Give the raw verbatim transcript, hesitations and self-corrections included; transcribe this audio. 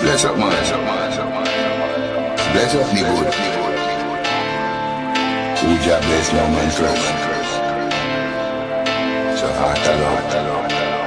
Bless up, man. Bless up, man. Bless up, neighborhood. Who job bless no man curse. So heart alone.